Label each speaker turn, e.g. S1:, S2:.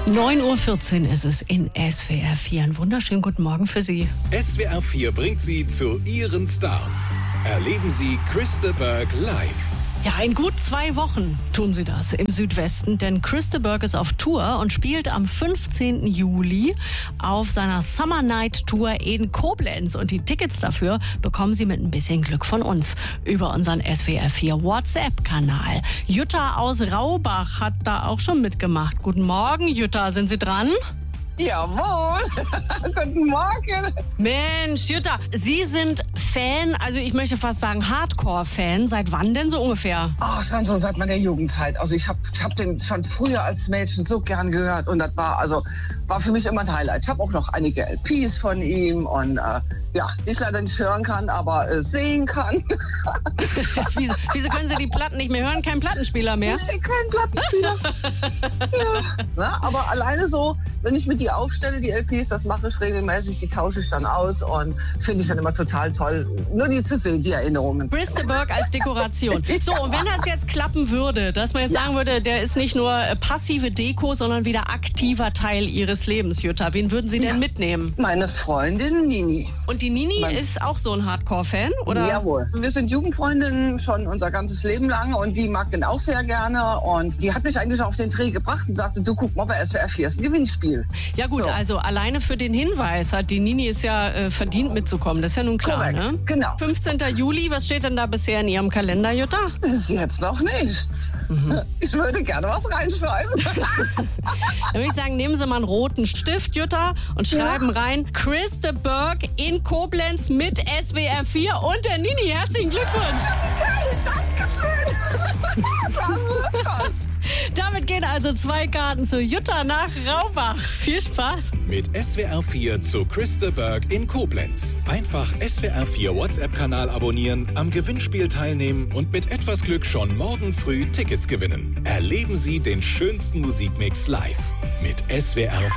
S1: 9:14 Uhr ist es in SWR 4. Einen wunderschönen guten Morgen für Sie.
S2: SWR 4 bringt Sie zu Ihren Stars. Erleben Sie Chris de Burgh live.
S1: Ja, in gut 2 Wochen tun sie das im Südwesten, denn Chris de Burgh ist auf Tour und spielt am 15. Juli auf seiner Summer Night Tour in Koblenz. Und die Tickets dafür bekommen Sie mit ein bisschen Glück von uns über unseren SWR 4 WhatsApp-Kanal. Jutta aus Raubach hat da auch schon mitgemacht. Guten Morgen, Jutta, sind Sie dran?
S3: Jawohl, guten Morgen.
S1: Mensch, Jutta, Sie sind Fan, also ich möchte fast sagen Hardcore-Fan. Seit wann denn so ungefähr?
S3: Oh, schon so seit meiner Jugendzeit. Also ich hab den schon früher als Mädchen so gern gehört und das war für mich immer ein Highlight. Ich habe auch noch einige LPs von ihm und die ich leider nicht hören kann, aber sehen kann.
S1: Wieso können Sie die Platten nicht mehr hören? Kein Plattenspieler mehr?
S3: Nee, kein Plattenspieler. Ja. Na, aber alleine so, wenn ich mit die aufstelle, die LPs, das mache ich regelmäßig, die tausche ich dann aus und finde ich dann immer total toll, nur die zu sehen, die Erinnerungen.
S1: Chris de Burgh als Dekoration. So, und wenn das jetzt klappen würde, dass man jetzt sagen würde, der ist nicht nur passive Deko, sondern wieder aktiver Teil Ihres Lebens, Jutta, wen würden Sie denn mitnehmen?
S3: Meine Freundin Nini.
S1: Und die Nini ist auch so ein Hardcore-Fan, oder?
S3: Jawohl. Wir sind Jugendfreundinnen schon unser ganzes Leben lang und die mag den auch sehr gerne und die hat mich eigentlich auf den Dreh gebracht und sagte, du guck mal, bei SWR 4 ist ein Gewinnspiel.
S1: Ja gut, also alleine für den Hinweis hat die Nini es ja verdient mitzukommen, das ist ja nun klar,
S3: korrekt,
S1: ne?
S3: Genau.
S1: 15. Juli, was steht denn da bisher in Ihrem Kalender, Jutta?
S3: Ist jetzt noch nichts. Ich würde gerne was reinschreiben.
S1: Dann würde ich sagen, nehmen Sie mal einen roten Stift, Jutta, und schreiben rein, Chris de Burgh in Koblenz mit SWR 4 und der Nini. Herzlichen Glückwunsch.
S3: Dankeschön. Toll.
S1: Damit gehen also 2 Karten zu Jutta nach Raubach. Viel Spaß.
S2: Mit SWR 4 zu Chris de Burgh in Koblenz. Einfach SWR 4 WhatsApp-Kanal abonnieren, am Gewinnspiel teilnehmen und mit etwas Glück schon morgen früh Tickets gewinnen. Erleben Sie den schönsten Musikmix live mit SWR 4.